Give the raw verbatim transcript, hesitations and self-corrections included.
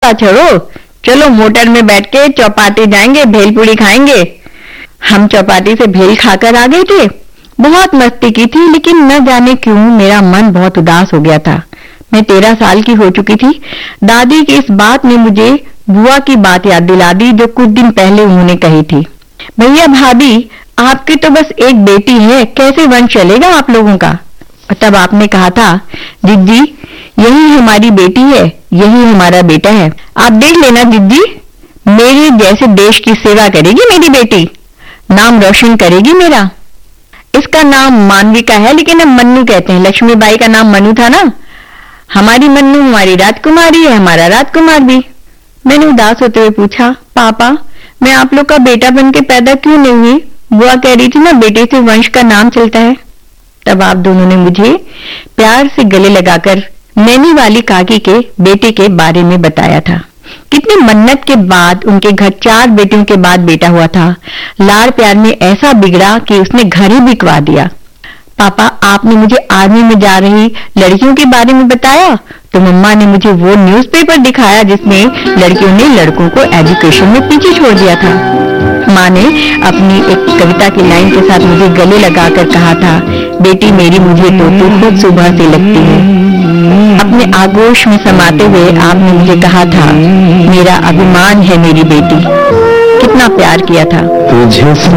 बात छोड़ो, चलो मोटर में बैठ के चौपाटी जाएंगे, भेलपूरी खाएंगे। हम चौपाटी से भेल खाकर आ गए थे। बहुत मस्ती की थी, लेकिन न जाने क्यों मेरा मन बहुत उदास हो गया था। मैं तेरह साल की हो चुकी थी। दादी की इस बात ने मुझे बुआ की बात याद दिला दी, जो कुछ दिन पहले उन्होंने कही थी। भैया भाभी, आपकी तो बस एक बेटी है, कैसे वंश चलेगा आप लोगों का? तब आपने कहा था, जिज्जी यही हमारी बेटी है, यही हमारा बेटा है। आप देख लेना जिज्जी, मेरे जैसे देश की सेवा करेगी मेरी बेटी, नाम रोशन करेगी मेरा। इसका नाम मानविका है, लेकिन हम मन्नू कहते हैं। लक्ष्मीबाई का नाम मनु था ना। हमारी मन्नू हमारी राजकुमारी है, हमारा राजकुमार भी। मैंने उदास होते हुए पूछा, पापा मैं आप लोग का बेटा बन के पैदा क्यों नहीं हुई? बुआ कह रही थी ना, बेटे से वंश का नाम चलता है। तब आप दोनों ने मुझे प्यार से गले लगाकर नैनी वाली काकी के बेटे के बारे में बताया था। कितनी मन्नत के बाद उनके घर चार बेटियों के बाद बेटा हुआ था। लाड़ प्यार में ऐसा बिगड़ा कि उसने घर ही बिकवा दिया। पापा आपने मुझे आर्मी में जा रही लड़कियों के बारे में बताया, तो मम्मा ने मुझे वो न्यूज़पेपर दिखाया जिसमें लड़कियों ने लड़कों को एजुकेशन में पीछे छोड़ दिया था। माँ ने अपनी एक कविता की लाइन के साथ मुझे गले लगाकर कहा था, बेटी मेरी मुझे तो तू खुद सुबह से लगती है। अपने आगोश में समाते हुए आपने मुझे कहा था, मेरा अभिमान है मेरी बेटी। कितना प्यार किया था। तुझे